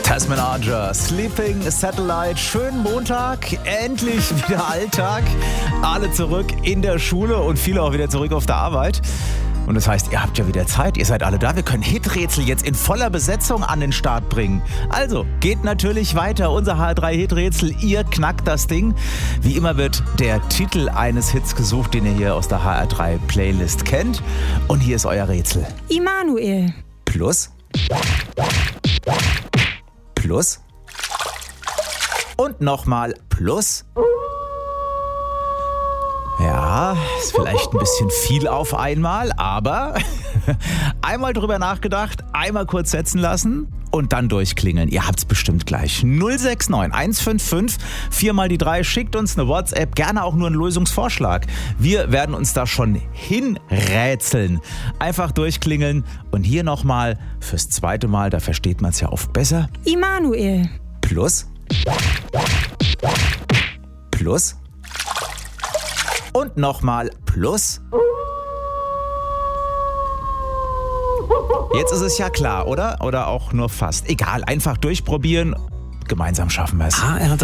Tasman Archer, Sleeping Satellite, schönen Montag, endlich wieder Alltag, alle zurück in der Schule und viele auch wieder zurück auf der Arbeit. Und das heißt, ihr habt ja wieder Zeit, ihr seid alle da, wir können Hiträtsel jetzt in voller Besetzung an den Start bringen. Also, geht natürlich weiter, unser HR3-Hiträtsel, ihr knackt das Ding. Wie immer wird der Titel eines Hits gesucht, den ihr hier aus der HR3-Playlist kennt. Und hier ist euer Rätsel. Immanuel. Plus. Plus. Und nochmal Plus. Ja, ist vielleicht ein bisschen viel auf einmal, aber einmal drüber nachgedacht, einmal kurz setzen lassen und dann durchklingeln. Ihr habt's bestimmt gleich. 069 155 4 mal die 3. Schickt uns eine WhatsApp, gerne auch nur einen Lösungsvorschlag. Wir werden uns da schon hinrätseln. Einfach durchklingeln und hier nochmal fürs zweite Mal, da versteht man es ja oft besser. Immanuel. Plus. Plus. Und nochmal Plus. Jetzt ist es ja klar, oder? Oder auch nur fast. Egal, einfach durchprobieren. Gemeinsam schaffen wir es. HR3